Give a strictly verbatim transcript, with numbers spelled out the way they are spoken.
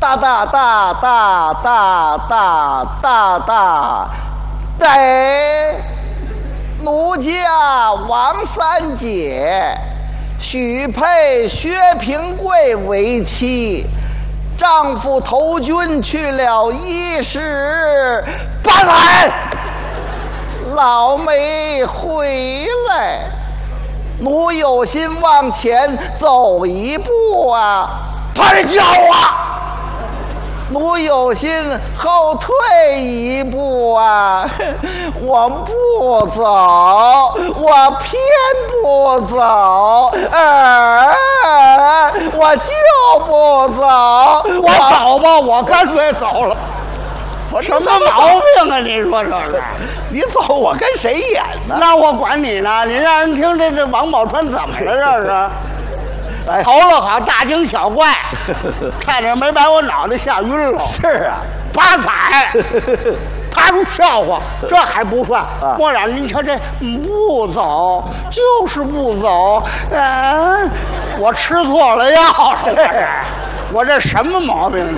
大大大大大大大大，得奴家王三姐，许配薛平贵为妻。丈夫投军去了一时半来，老没回来。奴有心往前走一步啊，他这叫啊！奴有心后退一步啊，我不走，我偏不走，哎，我就不走， 我走吧，我干脆走了。 我什么毛病啊？你说这是？ 你走，我跟谁演呢？ 那我管你呢！你让人听这这王宝钏怎么了？这是。 哎， 投了好大惊小怪，差点没把我脑袋吓晕了。 是啊， 八彩，他说笑话，这还不算。 啊、 墨染，您瞧这不走，就是不走。嗯、呃，我吃错了药了，我这什么毛病？